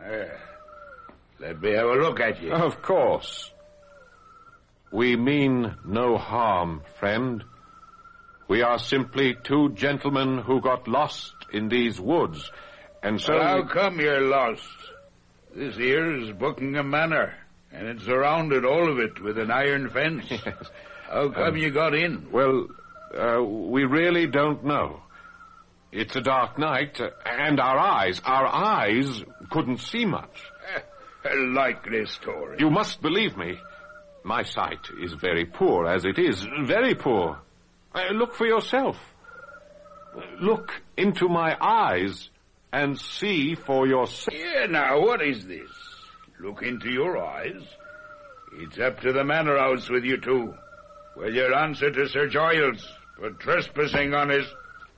Let me have a look at you. Of course. We mean no harm, friend. We are simply two gentlemen who got lost in these woods, and so... Well, how come you're lost? This here is Buckingham Manor, and it's surrounded, all of it, with an iron fence. Yes. How come you got in? Well, we really don't know. It's a dark night, and our eyes couldn't see much. A likely story. You must believe me. My sight is very poor, as it is. Very poor. Look for yourself. Look into my eyes and see for yourself. Yeah, now, what is this? Look into your eyes? It's up to the manor house with you two. Well, your answer to Sir Giles for trespassing on his...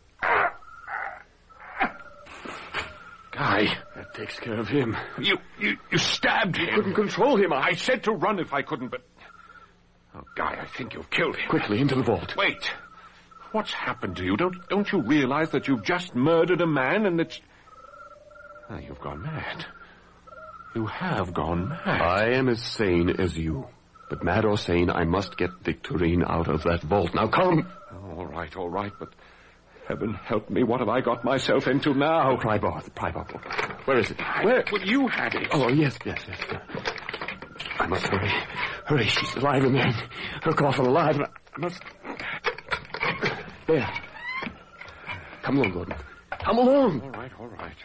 Guy. That takes care of him. You stabbed him. You couldn't control him. I said to run if I couldn't, but... Oh, Guy, I think you've killed him. Quickly, into the vault. Wait. What's happened to you? Don't you realize that you've just murdered a man and that... Oh, you've gone mad. You have gone mad. I am as sane as you. But mad or sane, I must get Victorine out of that vault. Now, come! All right, but... Heaven help me, what have I got myself into now? The pry bar book. Where is it? Where? Well, you had it. Oh, yes. I must hurry. Hurry, she's alive in there. Her coffin alive. I must... There. Come along, Gordon. Come along. All right.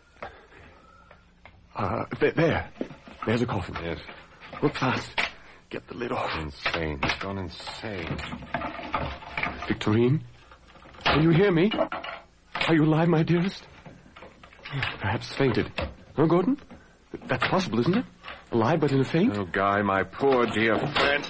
There. There's a coffin. Yes. Look fast. Get the lid off. Insane. He's gone insane. Victorine? Can you hear me? Are you alive, my dearest? Perhaps fainted. No, Gordon? That's possible, isn't it? Alive, but in a faint? Oh, Guy, my poor dear friend.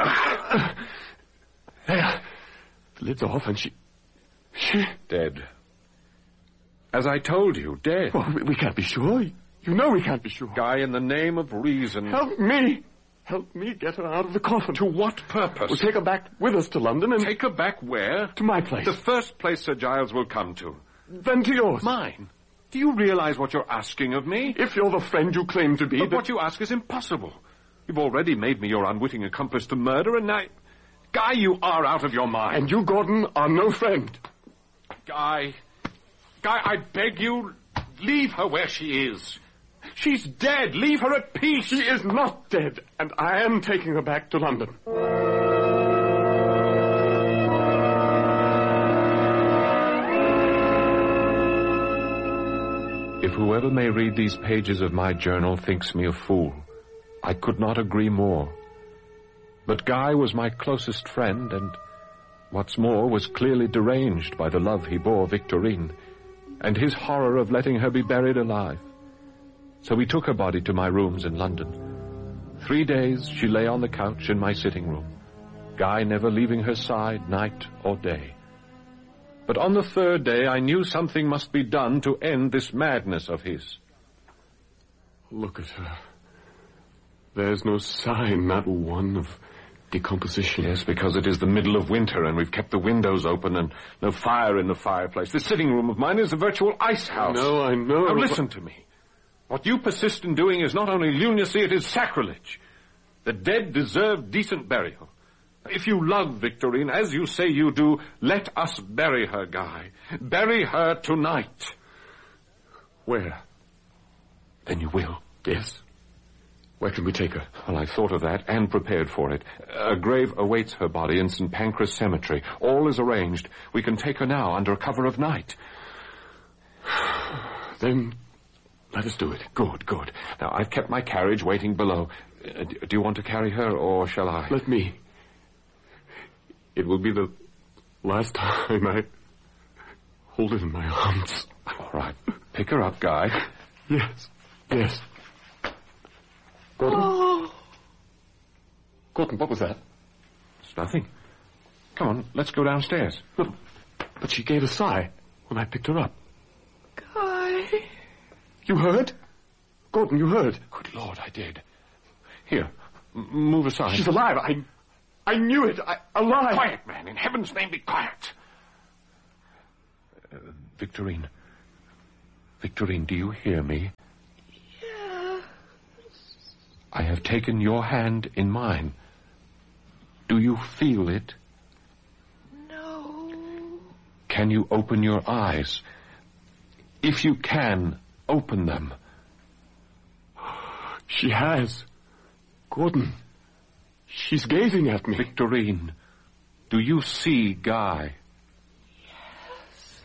There. The lid's off, and she... Dead. As I told you, dead. Well, we can't be sure. You know we can't be sure. Guy, in the name of reason... Help me! Help me get her out of the coffin. To what purpose? We'll take her back with us to London and... Take her back where? To my place. The first place Sir Giles will come to. Then to yours. Mine? Do you realize what you're asking of me? If you're the friend you claim to be... But what you ask is impossible. You've already made me your unwitting accomplice to murder, and now... Guy, you are out of your mind. And you, Gordon, are no friend. Guy, I beg you, leave her where she is. She's dead. Leave her at peace. She is not dead, and I am taking her back to London. If whoever may read these pages of my journal thinks me a fool, I could not agree more. But Guy was my closest friend, and what's more, was clearly deranged by the love he bore Victorine, and his horror of letting her be buried alive. So we took her body to my rooms in London. 3 days she lay on the couch in my sitting room, Guy never leaving her side night or day. But on the 3rd day I knew something must be done to end this madness of his. Look at her. There's no sign, not one, of decomposition. Yes, because it is the middle of winter and we've kept the windows open and no fire in the fireplace. This sitting room of mine is a virtual ice house. No, I know. Now listen to me. What you persist in doing is not only lunacy, it is sacrilege. The dead deserve decent burial. If you love Victorine, as you say you do, let us bury her, Guy. Bury her tonight. Where? Then you will. Yes. Where can we take her? Well, I thought of that and prepared for it. A grave awaits her body in St. Pancras Cemetery. All is arranged. We can take her now under cover of night. Then let us do it. Good. Now, I've kept my carriage waiting below. Do you want to carry her, or shall I? Let me. It will be the last time I hold it in my arms. All right. Pick her up, Guy. Yes. Gordon? Oh. Gordon, what was that? It's nothing. Come on, let's go downstairs. But she gave a sigh when I picked her up. Guy. You heard? Gordon, you heard? Good Lord, I did. Here, move aside. She's alive. I knew it. Alive. Quiet, man. In heaven's name, be quiet. Victorine, do you hear me? I have taken your hand in mine. Do you feel it? No. Can you open your eyes? If you can, open them. She has. Gordon, she's gazing at me. Victorine, do you see Guy? Yes.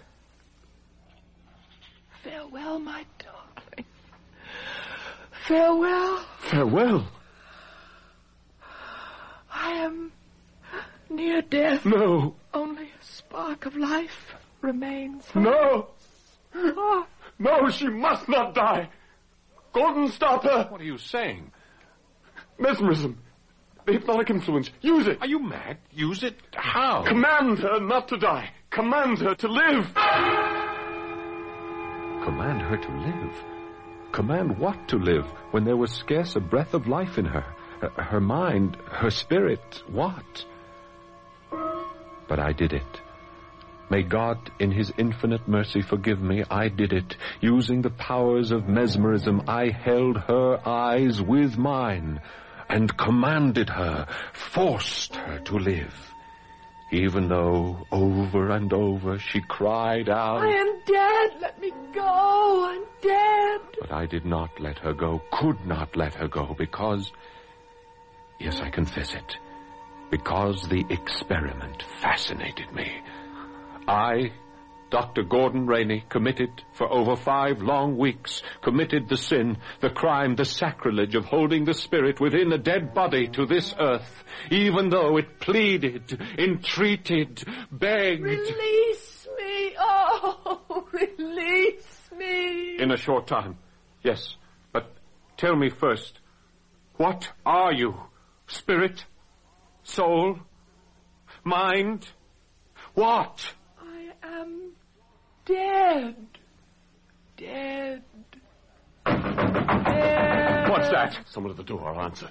Farewell, my darling. Farewell. Farewell. I am near death. No. Only a spark of life remains. No. Oh, No, she must not die. Gordon, stop her. What are you saying? Mesmerism. The hypnotic influence. Use it. Are you mad? Use it? How? Command her not to die. Command her to live. Command her to live? Command what to live when there was scarce a breath of life in her? Her mind, her spirit, what? But I did it. May God, in his infinite mercy, forgive me. I did it. Using the powers of mesmerism, I held her eyes with mine and commanded her, forced her to live. Even though over and over she cried out, I am dead. Let me go. I'm dead. But I did not let her go, could not let her go, because, yes, I confess it, because the experiment fascinated me. I, Dr. Gordon Rainey, committed for over 5 long weeks, committed the sin, the crime, the sacrilege of holding the spirit within a dead body to this earth, even though it pleaded, entreated, begged. Release me. Oh, release me. In a short time, yes. But tell me first, what are you? Spirit? Soul? Mind? What? I am dead. Dead. Dead. What's that? Someone at the door. I'll answer.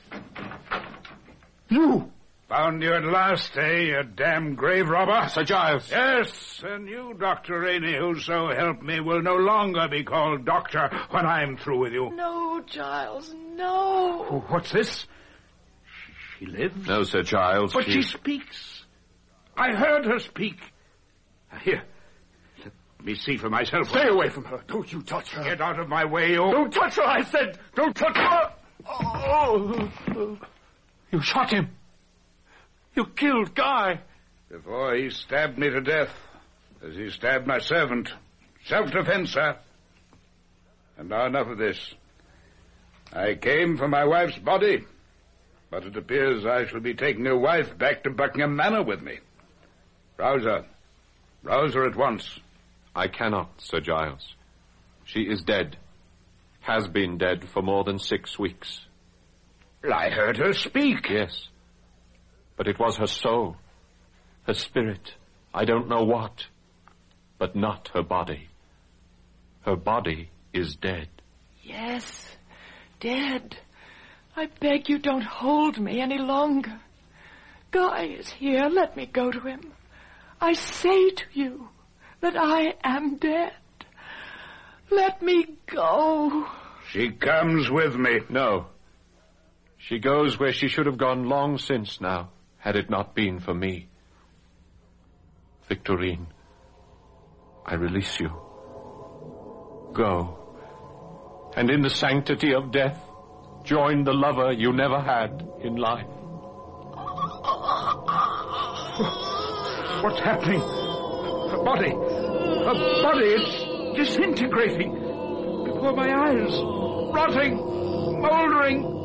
You! Found you at last, eh, you damn grave robber? Sir Giles. Yes, and you, Dr. Rainey, who so help me, will no longer be called doctor when I'm through with you. No, Giles, no. Oh, what's this? She lives? No, Sir Giles. But she speaks. I heard her speak. Here, let me see for myself. Stay away from her. Don't you touch her. Get out of my way, you... Don't touch her, I said. Don't touch her. Oh. You shot him. You killed Guy. Before he stabbed me to death, as he stabbed my servant. Self-defense, sir. And now enough of this. I came for my wife's body, but it appears I shall be taking your wife back to Buckingham Manor with me. Rouse her. Rouse her at once. I cannot, Sir Giles. She is dead. Has been dead for more than 6 weeks. I heard her speak. Yes. But it was her soul, her spirit, I don't know what, but not her body. Her body is dead. Yes, dead. I beg you don't hold me any longer. Guy is here. Let me go to him. I say to you that I am dead. Let me go. She comes with me. No. She goes where she should have gone long since now, had it not been for me. Victorine, I release you. Go, and in the sanctity of death, join the lover you never had in life. What's happening? Her body, it's disintegrating before my eyes, rotting, moldering.